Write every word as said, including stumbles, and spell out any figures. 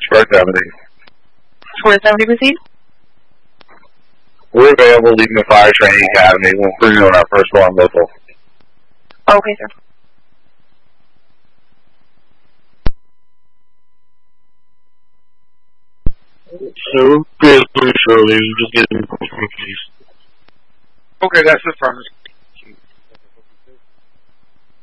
Square seventy. Square seventy, proceed. We're available leaving the Fire Training Academy. We'll bring you on our first one local. Okay, sir. So, very shortly, we're just getting confused. Okay, that's the first.